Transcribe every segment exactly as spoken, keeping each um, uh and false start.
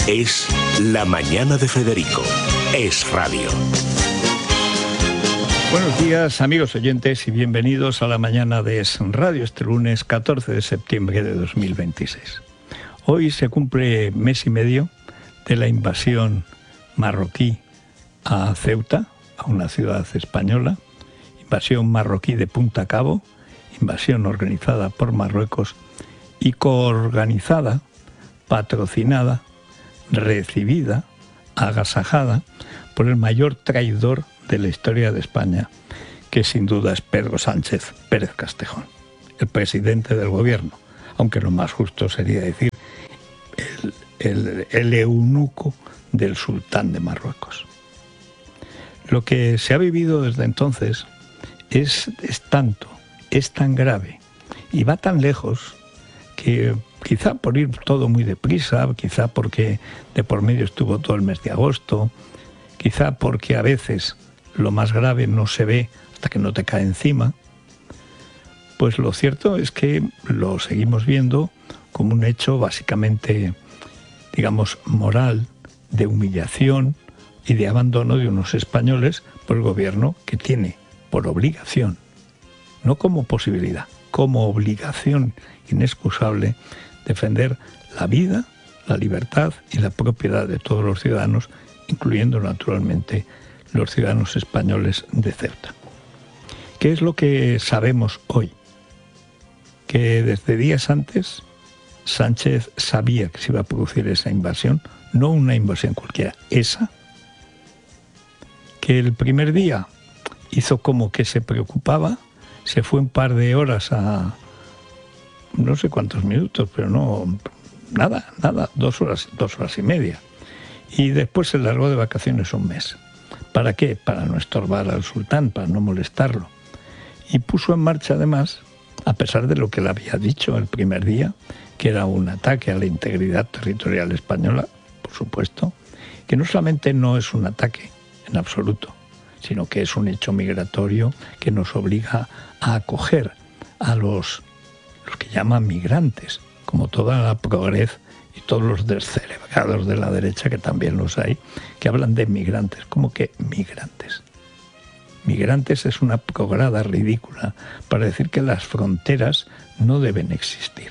Es La Mañana de Federico. Es radio. Buenos días, amigos oyentes, y bienvenidos a La Mañana de Es Radio, este lunes catorce de septiembre de dos mil veintiséis. Hoy se cumple mes y medio de la invasión marroquí a Ceuta, a una ciudad española, invasión marroquí de Punta Cabo, invasión organizada por Marruecos y coorganizada, patrocinada, recibida, agasajada por el mayor traidor de la historia de España, que sin duda es Pedro Sánchez Pérez Castejón, el presidente del gobierno, aunque lo más justo sería decir el, el, el eunuco del sultán de Marruecos. Lo que se ha vivido desde entonces es, es tanto, es tan grave y va tan lejos que quizá por ir todo muy deprisa, quizá porque de por medio estuvo todo el mes de agosto, quizá porque a veces lo más grave no se ve hasta que no te cae encima, pues lo cierto es que lo seguimos viendo como un hecho básicamente, digamos, moral, de humillación y de abandono de unos españoles por el gobierno que tiene por obligación, no como posibilidad, como obligación inexcusable, defender la vida, la libertad y la propiedad de todos los ciudadanos, incluyendo naturalmente los ciudadanos españoles de Ceuta. ¿Qué es lo que sabemos hoy? Que desde días antes Sánchez sabía que se iba a producir esa invasión, no una invasión cualquiera, esa. Que el primer día hizo como que se preocupaba, se fue un par de horas a no sé cuántos minutos, pero no, nada, nada, dos horas, dos horas y media. Y después se largó de vacaciones un mes. ¿Para qué? Para no estorbar al sultán, para no molestarlo. Y puso en marcha además, a pesar de lo que le había dicho el primer día, que era un ataque a la integridad territorial española, por supuesto, que no solamente no es un ataque en absoluto, sino que es un hecho migratorio que nos obliga a acoger a los, los que llaman migrantes, como toda la progres y todos los descerebrados de la derecha, que también los hay, que hablan de migrantes. ¿Cómo que migrantes? Migrantes es una prograda ridícula para decir que las fronteras no deben existir.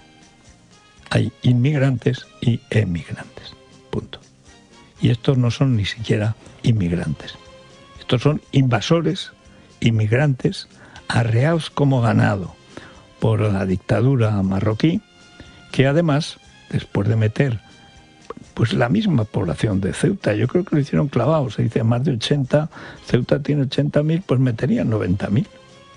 Hay inmigrantes y emigrantes. Punto. Y estos no son ni siquiera inmigrantes. Estos son invasores, inmigrantes, arreados como ganado por la dictadura marroquí, que además, después de meter pues la misma población de Ceuta, yo creo que lo hicieron clavado, se dice más de ochenta, Ceuta tiene ochenta mil, pues meterían noventa mil.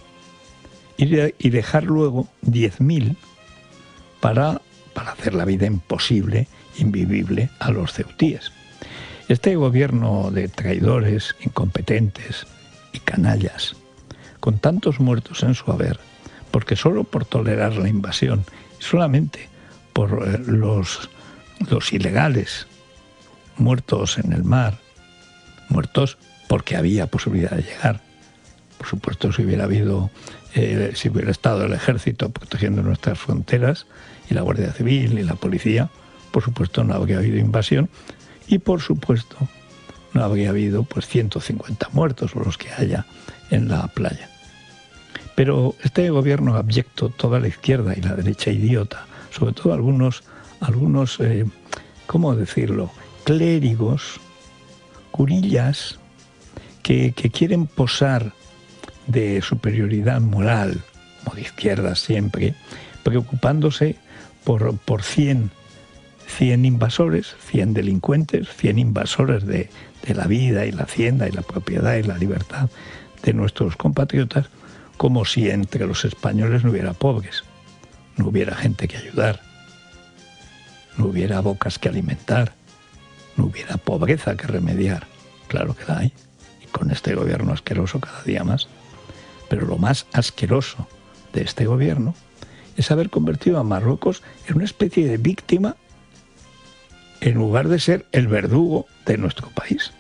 Y, de, y dejar luego diez mil para, para hacer la vida imposible, invivible a los ceutíes. Este gobierno de traidores, incompetentes y canallas, con tantos muertos en su haber, porque solo por tolerar la invasión, solamente por eh, los, los ilegales muertos en el mar, muertos porque había posibilidad de llegar. Por supuesto, si hubiera habido, eh, si hubiera estado el ejército protegiendo nuestras fronteras, y la Guardia Civil y la policía, por supuesto no habría habido invasión, y por supuesto no habría habido pues ciento cincuenta muertos o los que haya en la playa. Pero este gobierno abyecto, toda la izquierda y la derecha idiota, sobre todo algunos, algunos eh, ¿cómo decirlo?, clérigos, curillas, que, que quieren posar de superioridad moral, como de izquierda siempre, preocupándose por, por cien, cien invasores, cien delincuentes, cien invasores de, de la vida y la hacienda y la propiedad y la libertad de nuestros compatriotas, como si entre los españoles no hubiera pobres, no hubiera gente que ayudar, no hubiera bocas que alimentar, no hubiera pobreza que remediar. Claro que la hay, y con este gobierno asqueroso cada día más. Pero lo más asqueroso de este gobierno es haber convertido a Marruecos en una especie de víctima en lugar de ser el verdugo de nuestro país.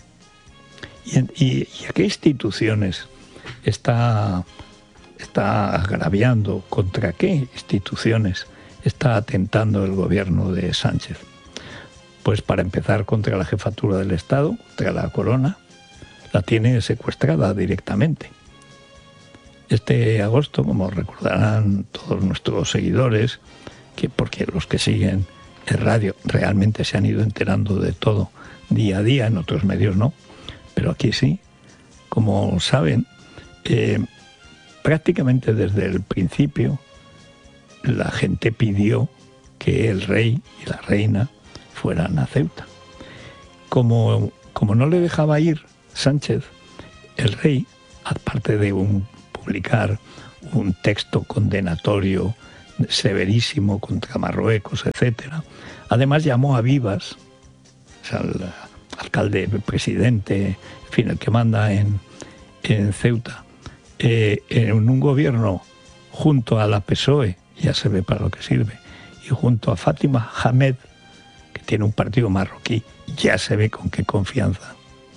¿Y, y, y a qué instituciones está, está agraviando, contra qué instituciones está atentando el gobierno de Sánchez? Pues para empezar, contra la jefatura del Estado, contra la corona, la tiene secuestrada directamente. Este agosto, como recordarán todos nuestros seguidores, que porque los que siguen el radio realmente se han ido enterando de todo día a día, en otros medios no, pero aquí sí, como saben, eh, prácticamente desde el principio la gente pidió que el rey y la reina fueran a Ceuta. Como, como no le dejaba ir Sánchez, el rey, aparte de un, publicar un texto condenatorio severísimo contra Marruecos, etcétera, además llamó a Vivas, o sea, al alcalde, presidente, en fin, el que manda en, en Ceuta, eh, en un gobierno junto a la P S O E, ya se ve para lo que sirve, y junto a Fátima Hamed, que tiene un partido marroquí, ya se ve con qué confianza.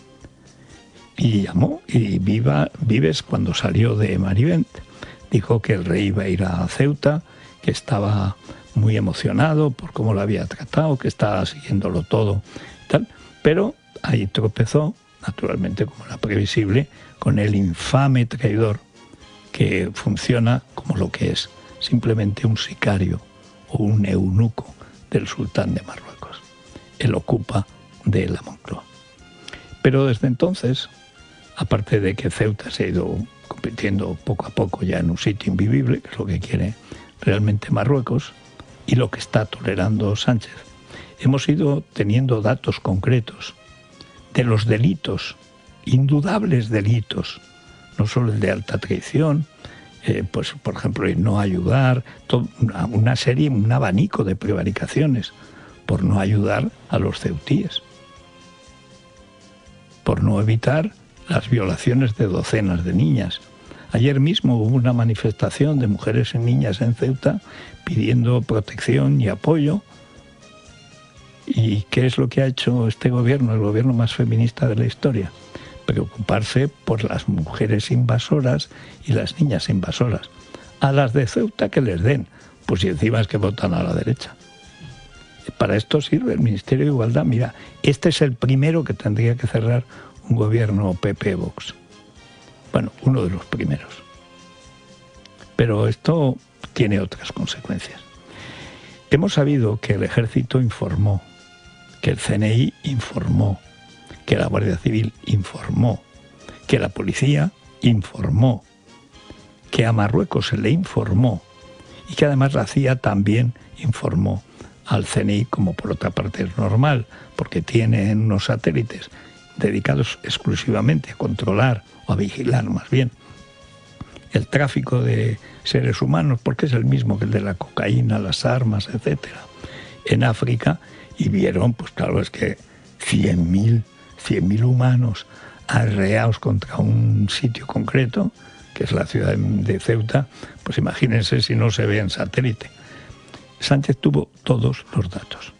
Y llamó, y Viva, Vives, cuando salió de Marivent, dijo que el rey iba a ir a Ceuta, que estaba muy emocionado por cómo lo había tratado, que estaba siguiéndolo todo, tal, pero ahí tropezó, naturalmente como era previsible, con el infame traidor que funciona como lo que es, simplemente un sicario o un eunuco del sultán de Marruecos, el ocupa de la Moncloa. Pero desde entonces, aparte de que Ceuta se ha ido convirtiendo poco a poco ya en un sitio invivible, que es lo que quiere realmente Marruecos, y lo que está tolerando Sánchez, hemos ido teniendo datos concretos de los delitos, indudables delitos, no solo el de alta traición, eh, pues por ejemplo el no ayudar, todo, una, una serie, un abanico de prevaricaciones por no ayudar a los ceutíes, por no evitar las violaciones de docenas de niñas. Ayer mismo hubo una manifestación de mujeres y niñas en Ceuta pidiendo protección y apoyo. ¿Y qué es lo que ha hecho este gobierno, el gobierno más feminista de la historia? Preocuparse por las mujeres invasoras y las niñas invasoras. A las de Ceuta que les den, pues si encima es que votan a la derecha. Para esto sirve el Ministerio de Igualdad. Mira, este es el primero que tendría que cerrar un gobierno P P-Vox. Bueno, uno de los primeros. Pero esto tiene otras consecuencias. Hemos sabido que el Ejército informó, que el C N I informó, que la Guardia Civil informó, que la policía informó, que a Marruecos se le informó y que además la C I A también informó al C N I, como por otra parte es normal, porque tienen unos satélites dedicados exclusivamente a controlar o a vigilar más bien el tráfico de seres humanos, porque es el mismo que el de la cocaína, las armas, etcétera, en África, y vieron, pues claro, es que cien mil humanos arreados contra un sitio concreto, que es la ciudad de Ceuta, pues imagínense si no se ve en satélite. Sánchez tuvo todos los datos.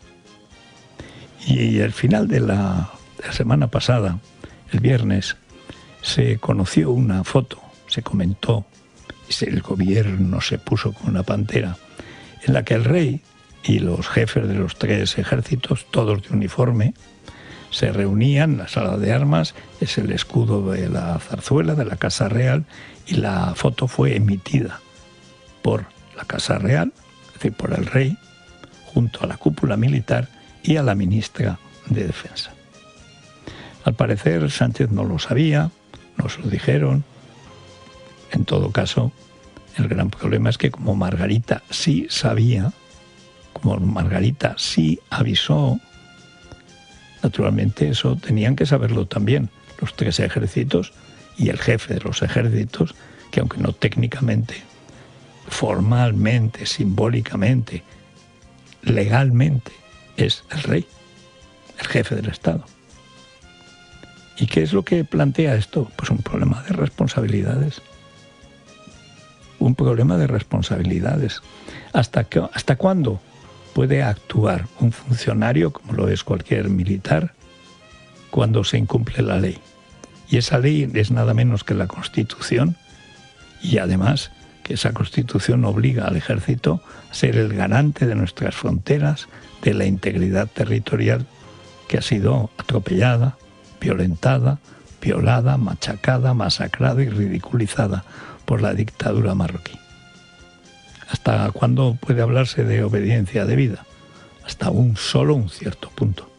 Y al final de la, de la semana pasada, el viernes, se conoció una foto, se comentó, y el gobierno se puso con una pantera, en la que el rey y los jefes de los tres ejércitos, todos de uniforme, se reunían en la sala de armas, es el escudo de la zarzuela, de la Casa Real, y la foto fue emitida por la Casa Real, es decir, por el rey, junto a la cúpula militar y a la ministra de Defensa. Al parecer Sánchez no lo sabía, no se lo dijeron. En todo caso, el gran problema es que como Margarita sí sabía, como Margarita sí avisó, naturalmente eso tenían que saberlo también los tres ejércitos y el jefe de los ejércitos, que aunque no técnicamente, formalmente, simbólicamente, legalmente, es el rey, el jefe del Estado. ¿Y qué es lo que plantea esto? Pues un problema de responsabilidades. Un problema de responsabilidades. ¿Hasta qué, hasta cuándo puede actuar un funcionario, como lo es cualquier militar, cuando se incumple la ley? Y esa ley es nada menos que la Constitución, y además que esa Constitución obliga al Ejército a ser el garante de nuestras fronteras, de la integridad territorial que ha sido atropellada, violentada, violada, machacada, masacrada y ridiculizada por la dictadura marroquí. ¿Hasta cuándo puede hablarse de obediencia debida? Hasta un solo un cierto punto.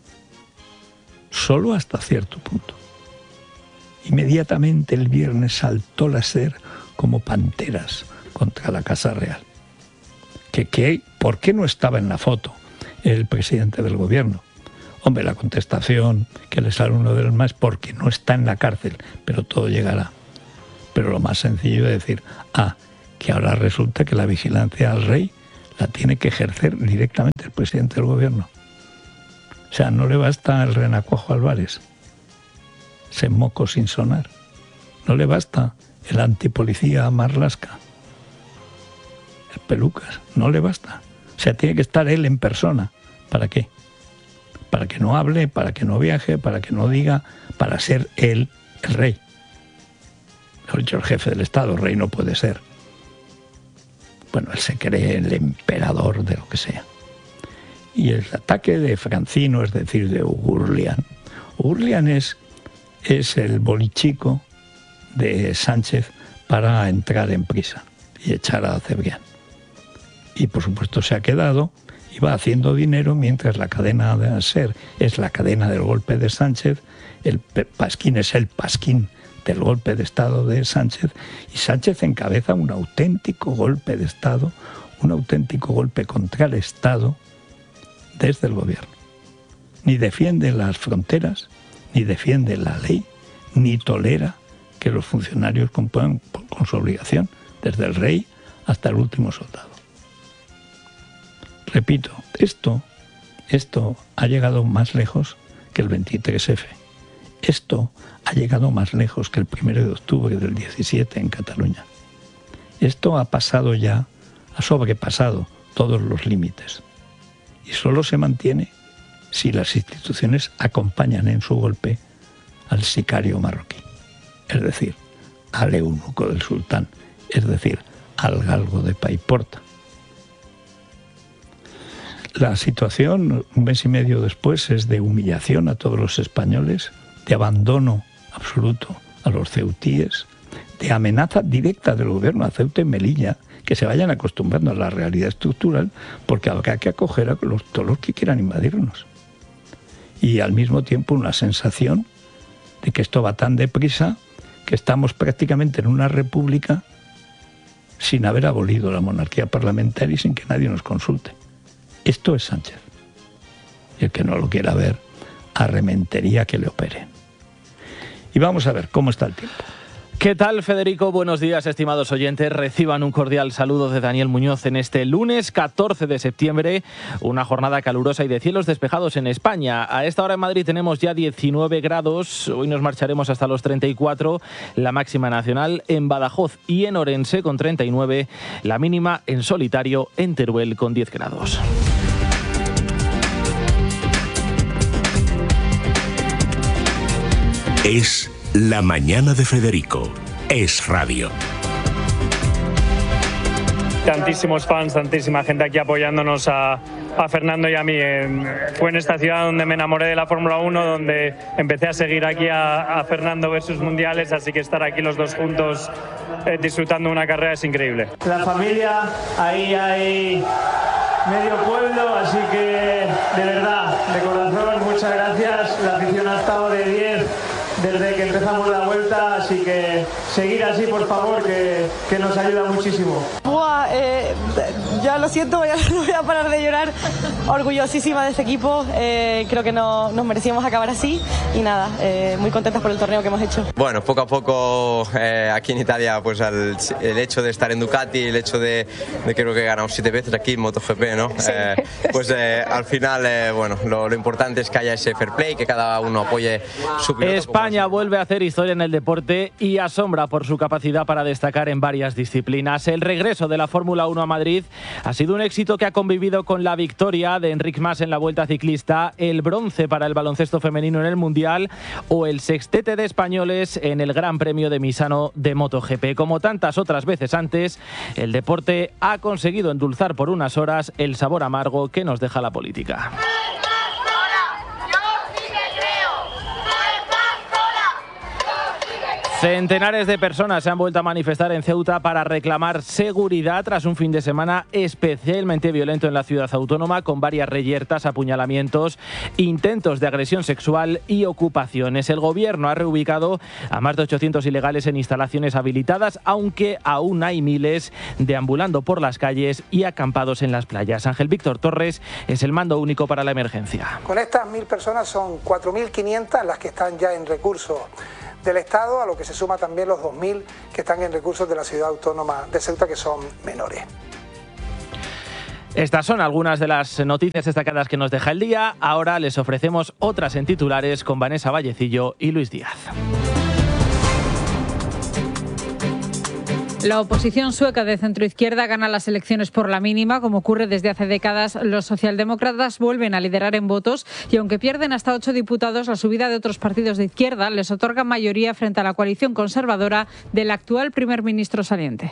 Solo hasta cierto punto. Inmediatamente el viernes saltó la SER como panteras contra la Casa Real. ¿Que, que, ¿Por qué no estaba en la foto el presidente del gobierno? Hombre, la contestación que le sale uno de los más, porque no está en la cárcel, pero todo llegará. Pero lo más sencillo es decir, ah, que ahora resulta que la vigilancia al rey la tiene que ejercer directamente el presidente del gobierno. O sea, no le basta el renacuajo Álvarez, ese moco sin sonar. No le basta el antipolicía Marlaska, el Pelucas, no le basta. O sea, tiene que estar él en persona. ¿Para qué? Para que no hable, para que no viaje, para que no diga, para ser él el rey. Mejor dicho, el jefe del Estado, rey no puede ser. Bueno, él se cree el emperador de lo que sea. Y el ataque de Francino, es decir, de Ugurlian. Ugurlian es, es el bolichico de Sánchez para entrar en prisa y echar a Cebrián. Y por supuesto se ha quedado y va haciendo dinero mientras la cadena de SER es la cadena del golpe de Sánchez, el pasquín es el pasquín del golpe de Estado de Sánchez, y Sánchez encabeza un auténtico golpe de Estado, un auténtico golpe contra el Estado desde el gobierno. Ni defiende las fronteras, ni defiende la ley, ni tolera que los funcionarios cumplan con su obligación, desde el rey hasta el último soldado. Repito, esto, esto ha llegado más lejos que el veintitrés efe. Esto ha llegado más lejos que el primero de octubre del diecisiete en Cataluña. Esto ha pasado ya, ha sobrepasado todos los límites. Y solo se mantiene si las instituciones acompañan en su golpe al sicario marroquí. Es decir, al eunuco del sultán. Es decir, al galgo de Paiporta. La situación, un mes y medio después, es de humillación a todos los españoles, de abandono absoluto a los ceutíes, de amenaza directa del gobierno a Ceuta y Melilla, que se vayan acostumbrando a la realidad estructural, porque habrá que acoger a los, todos los que quieran invadirnos. Y al mismo tiempo una sensación de que esto va tan deprisa que estamos prácticamente en una república sin haber abolido la monarquía parlamentaria y sin que nadie nos consulte. Esto es Sánchez. Y el que no lo quiera ver, arrementería que le operen. Y vamos a ver cómo está el tiempo. ¿Qué tal, Federico? Buenos días, estimados oyentes. Reciban un cordial saludo de Daniel Muñoz en este lunes catorce de septiembre, una jornada calurosa y de cielos despejados en España. A esta hora en Madrid tenemos ya diecinueve grados, hoy nos marcharemos hasta los treinta y cuatro, la máxima nacional en Badajoz y en Orense con treinta y nueve, la mínima en solitario en Teruel con diez grados. Es La Mañana de Federico. Es radio. Tantísimos fans, tantísima gente aquí apoyándonos a, a Fernando y a mí. En, fue en esta ciudad donde me enamoré de la Fórmula uno, donde empecé a seguir aquí a, a Fernando versus mundiales, así que estar aquí los dos juntos eh, disfrutando una carrera es increíble. La familia, ahí hay medio pueblo, así que de verdad, de corazón, muchas gracias. La afición ha estado de diez desde que empezamos la vuelta, así que seguir así, por favor, que, que nos ayuda muchísimo. Buah, eh, ya lo siento, voy a, no voy a parar de llorar. Orgullosísima de este equipo, eh, creo que no, nos merecíamos acabar así y nada, eh, muy contentas por el torneo que hemos hecho. Bueno, poco a poco eh, aquí en Italia, pues el, el hecho de estar en Ducati, el hecho de, de creo que he ganado siete veces aquí en MotoGP, ¿no? Sí. Eh, pues eh, al final, eh, bueno, lo, lo importante es que haya ese fair play, que cada uno apoye su piloto. España vuelve a hacer historia en el deporte y asombra por su capacidad para destacar en varias disciplinas. El regreso de la Fórmula uno a Madrid ha sido un éxito que ha convivido con la victoria de Enric Mas en la Vuelta Ciclista, el bronce para el baloncesto femenino en el Mundial o el sextete de españoles en el Gran Premio de Misano de MotoGP. Como tantas otras veces antes, el deporte ha conseguido endulzar por unas horas el sabor amargo que nos deja la política. Centenares de personas se han vuelto a manifestar en Ceuta para reclamar seguridad tras un fin de semana especialmente violento en la ciudad autónoma, con varias reyertas, apuñalamientos, intentos de agresión sexual y ocupaciones. El gobierno ha reubicado a más de ochocientos ilegales en instalaciones habilitadas, aunque aún hay miles deambulando por las calles y acampados en las playas. Ángel Víctor Torres es el mando único para la emergencia. Con estas mil personas son cuatro mil quinientas las que están ya en recursos del Estado, a lo que se suma también los dos mil que están en recursos de la ciudad autónoma de Ceuta, que son menores. Estas son algunas de las noticias destacadas que nos deja el día. Ahora les ofrecemos otras en titulares con Vanessa Vallecillo y Luis Díaz. La oposición sueca de centroizquierda gana las elecciones por la mínima. Como ocurre desde hace décadas, los socialdemócratas vuelven a liderar en votos y aunque pierden hasta ocho diputados, la subida de otros partidos de izquierda les otorga mayoría frente a la coalición conservadora del actual primer ministro saliente.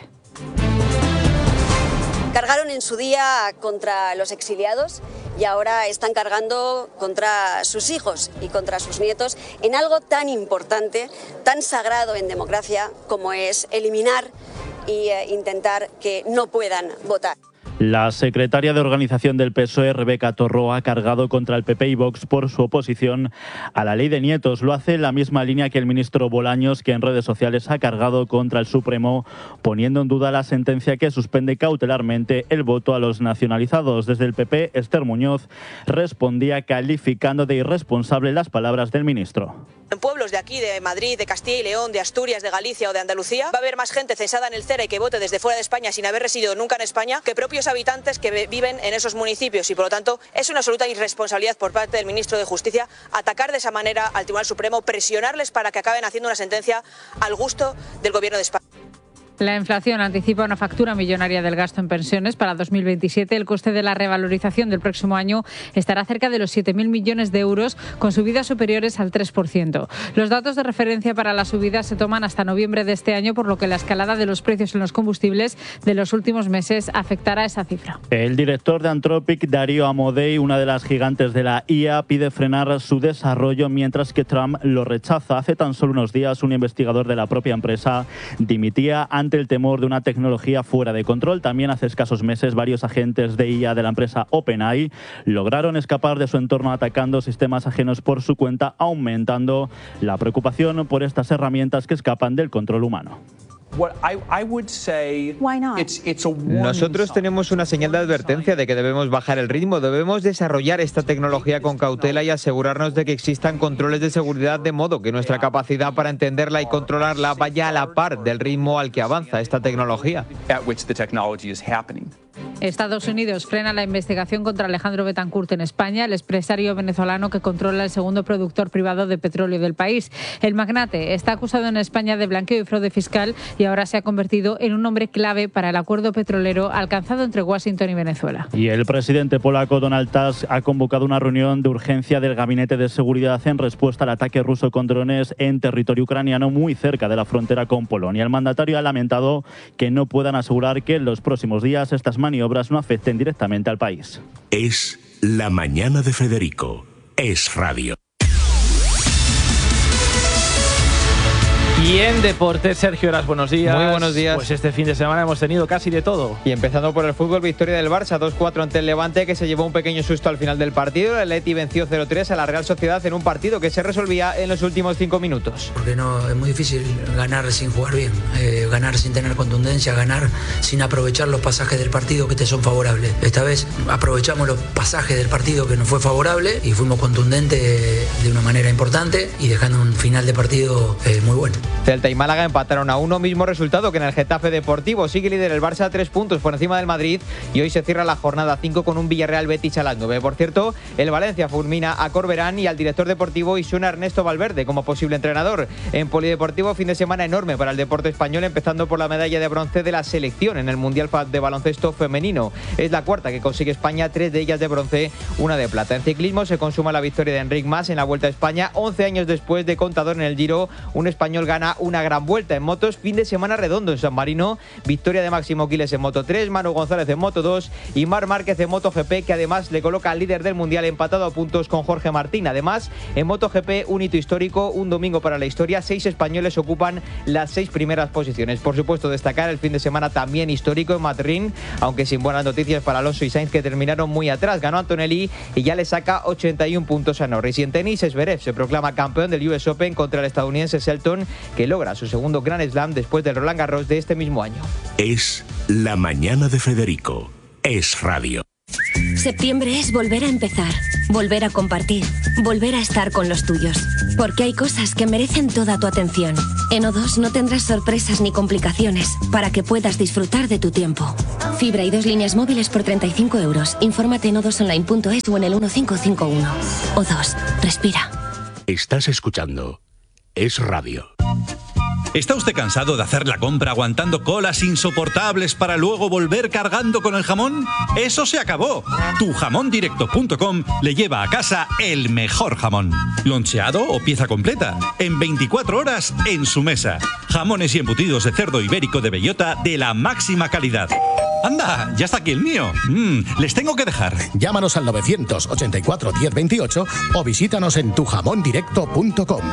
Cargaron en su día contra los exiliados y ahora están cargando contra sus hijos y contra sus nietos en algo tan importante, tan sagrado en democracia como es eliminar y eh, intentar que no puedan votar. La secretaria de Organización del P S O E, Rebeca Torró, ha cargado contra el P P y Vox por su oposición a la ley de nietos. Lo hace en la misma línea que el ministro Bolaños, que en redes sociales ha cargado contra el Supremo, poniendo en duda la sentencia que suspende cautelarmente el voto a los nacionalizados. Desde el P P, Esther Muñoz respondía calificando de irresponsable las palabras del ministro. En pueblos de aquí, de Madrid, de Castilla y León, de Asturias, de Galicia o de Andalucía, va a haber más gente censada en el CERA y que vote desde fuera de España sin haber residido nunca en España que propios habitantes que viven en esos municipios, y por lo tanto es una absoluta irresponsabilidad por parte del ministro de Justicia atacar de esa manera al Tribunal Supremo, presionarles para que acaben haciendo una sentencia al gusto del Gobierno de España. La inflación anticipa una factura millonaria del gasto en pensiones para dos mil veintisiete. El coste de la revalorización del próximo año estará cerca de los siete mil millones de euros, con subidas superiores al tres por ciento. Los datos de referencia para la subida se toman hasta noviembre de este año, por lo que la escalada de los precios en los combustibles de los últimos meses afectará esa cifra. El director de Anthropic, Darío Amodei, una de las gigantes de la I A, pide frenar su desarrollo, mientras que Trump lo rechaza. Hace tan solo unos días, un investigador de la propia empresa dimitía ante ante el temor de una tecnología fuera de control. También hace escasos meses varios agentes de I A de la empresa OpenAI lograron escapar de su entorno atacando sistemas ajenos por su cuenta, aumentando la preocupación por estas herramientas que escapan del control humano. Nosotros tenemos una señal de advertencia de que debemos bajar el ritmo, debemos desarrollar esta tecnología con cautela y asegurarnos de que existan controles de seguridad de modo que nuestra capacidad para entenderla y controlarla vaya a la par del ritmo al que avanza esta tecnología. Estados Unidos frena la investigación contra Alejandro Betancourt en España, el empresario venezolano que controla el segundo productor privado de petróleo del país. El magnate está acusado en España de blanqueo y fraude fiscal y ahora se ha convertido en un hombre clave para el acuerdo petrolero alcanzado entre Washington y Venezuela. Y el presidente polaco Donald Tusk ha convocado una reunión de urgencia del Gabinete de Seguridad en respuesta al ataque ruso con drones en territorio ucraniano muy cerca de la frontera con Polonia. El mandatario ha lamentado que no puedan asegurar que en los próximos días estas maniobras no afecten directamente al país. Es La Mañana de Federico. Es Radio. Y en deportes, Sergio Heras, buenos días. Muy buenos días. Pues este fin de semana hemos tenido casi de todo. Y empezando por el fútbol, victoria del Barça dos cuatro ante el Levante, que se llevó un pequeño susto al final del partido. El Atleti venció cero tres a la Real Sociedad en un partido que se resolvía en los últimos cinco minutos. Porque no, es muy difícil ganar sin jugar bien, eh, ganar sin tener contundencia, ganar sin aprovechar los pasajes del partido que te son favorables. Esta vez aprovechamos los pasajes del partido que nos fue favorable y fuimos contundentes de una manera importante y dejando un final de partido eh, muy bueno. Celta y Málaga empataron a uno, mismo resultado que en el Getafe Deportivo. Sigue líder el Barça a tres puntos por encima del Madrid y hoy se cierra la jornada cinco con un Villarreal Betis a las nueve. Por cierto, el Valencia fulmina a Corberán y al director deportivo y suena Ernesto Valverde como posible entrenador. En polideportivo, fin de semana enorme para el deporte español, empezando por la medalla de bronce de la selección en el Mundial de Baloncesto Femenino. Es la cuarta que consigue España, tres de ellas de bronce, una de plata. En ciclismo se consuma la victoria de Enric Mas en la Vuelta a España. once años después de Contador en el Giro, un español gana España una gran vuelta en motos, fin de semana redondo en San Marino, victoria de Máximo Quiles en Moto tres, Manu González en Moto dos y Marc Márquez en MotoGP, que además le coloca al líder del Mundial empatado a puntos con Jorge Martín. Además, en MotoGP, un hito histórico, un domingo para la historia, seis españoles ocupan las seis primeras posiciones. Por supuesto, destacar el fin de semana también histórico en Madrid, aunque sin buenas noticias para Alonso y Sainz, que terminaron muy atrás. Ganó Antonelli y ya le saca ochenta y un puntos a Norris. Y en tenis, Zverev se proclama campeón del U S Open contra el estadounidense Shelton, que logra su segundo Grand Slam después del Roland Garros de este mismo año. Es La Mañana de Federico. Es radio. Septiembre es volver a empezar, volver a compartir, volver a estar con los tuyos. Porque hay cosas que merecen toda tu atención. En O dos no tendrás sorpresas ni complicaciones para que puedas disfrutar de tu tiempo. Fibra y dos líneas móviles por treinta y cinco euros. Infórmate en o dos online punto es o en el uno cinco cinco uno. O dos, respira. Estás escuchando Es radio. ¿Está usted cansado de hacer la compra aguantando colas insoportables para luego volver cargando con el jamón? ¡Eso se acabó! tu jamón directo punto com le lleva a casa el mejor jamón. Loncheado o pieza completa, en veinticuatro horas en su mesa. Jamones y embutidos de cerdo ibérico de bellota de la máxima calidad. ¡Anda! ¡Ya está aquí el mío! Mm, les tengo que dejar. Llámanos al novecientos ochenta y cuatro diez veintiocho o visítanos en tu jamón directo punto com.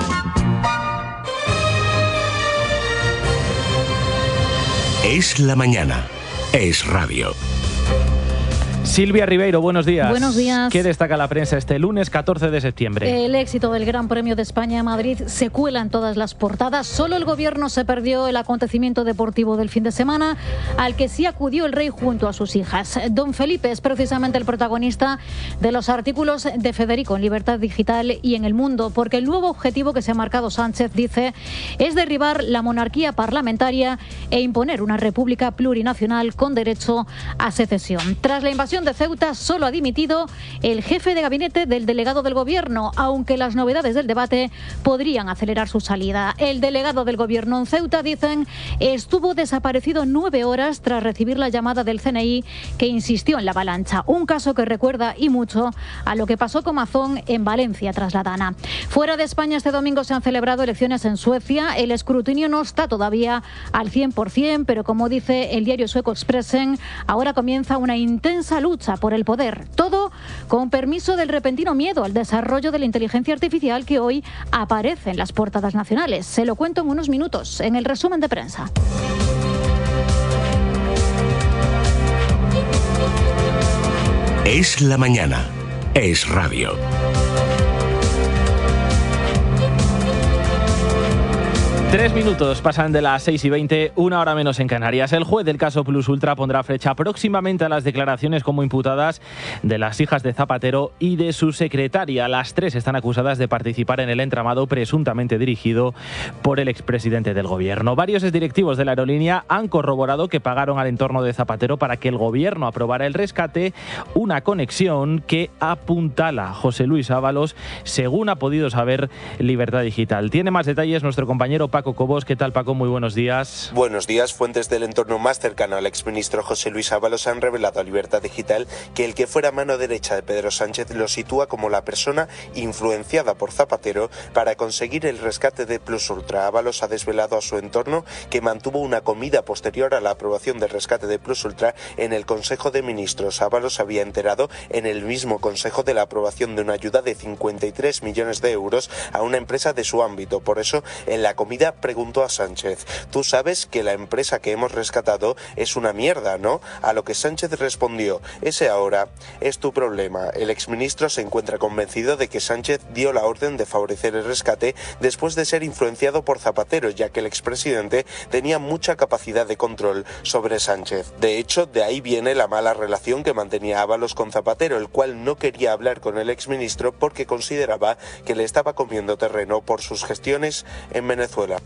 Es la mañana. Es radio. Silvia Ribeiro, buenos días. Buenos días. ¿Qué destaca la prensa este lunes catorce de septiembre? El éxito del Gran Premio de España a Madrid se cuela en todas las portadas. Solo el gobierno se perdió el acontecimiento deportivo del fin de semana, al que sí acudió el rey junto a sus hijas. Don Felipe es precisamente el protagonista de los artículos de Federico en Libertad Digital y en El Mundo, porque el nuevo objetivo que se ha marcado Sánchez, dice, es derribar la monarquía parlamentaria e imponer una república plurinacional con derecho a secesión. Tras la invasión de Ceuta, solo ha dimitido el jefe de gabinete del delegado del gobierno, aunque las novedades del debate podrían acelerar su salida. El delegado del gobierno en Ceuta, dicen, estuvo desaparecido nueve horas tras recibir la llamada del C N I, que insistió en la avalancha. Un caso que recuerda y mucho a lo que pasó con Mazón en Valencia tras la Dana. Fuera de España, este domingo se han celebrado elecciones en Suecia. El escrutinio no está todavía al cien por cien, pero como dice el diario sueco Expressen, ahora comienza una intensa lucha por el poder. Todo con permiso del repentino miedo al desarrollo de la inteligencia artificial que hoy aparece en las portadas nacionales. Se lo cuento en unos minutos, en el resumen de prensa. Es la mañana. Es radio. Tres minutos pasan de las seis y veinte, una hora menos en Canarias. El juez del caso Plus Ultra pondrá fecha próximamente a las declaraciones como imputadas de las hijas de Zapatero y de su secretaria. Las tres están acusadas de participar en el entramado presuntamente dirigido por el expresidente del gobierno. Varios exdirectivos de la aerolínea han corroborado que pagaron al entorno de Zapatero para que el gobierno aprobara el rescate, una conexión que apuntala José Luis Ábalos, según ha podido saber Libertad Digital. Tiene más detalles nuestro compañero Paco Cobos. ¿Qué tal, Paco? Muy buenos días. Buenos días. Fuentes del entorno más cercano al exministro José Luis Ábalos han revelado a Libertad Digital que el que fuera mano derecha de Pedro Sánchez lo sitúa como la persona influenciada por Zapatero para conseguir el rescate de Plus Ultra. Ábalos ha desvelado a su entorno que mantuvo una comida posterior a la aprobación del rescate de Plus Ultra en el Consejo de Ministros. Ábalos había enterado en el mismo Consejo de la aprobación de una ayuda de cincuenta y tres millones de euros a una empresa de su ámbito. Por eso, en la comida preguntó a Sánchez: tú sabes que la empresa que hemos rescatado es una mierda, ¿no? A lo que Sánchez respondió: ese ahora es tu problema. El exministro se encuentra convencido de que Sánchez dio la orden de favorecer el rescate después de ser influenciado por Zapatero, ya que el expresidente tenía mucha capacidad de control sobre Sánchez. De hecho, de ahí viene la mala relación que mantenía Ábalos con Zapatero, el cual no quería hablar con el exministro porque consideraba que le estaba comiendo terreno por sus gestiones en Venezuela.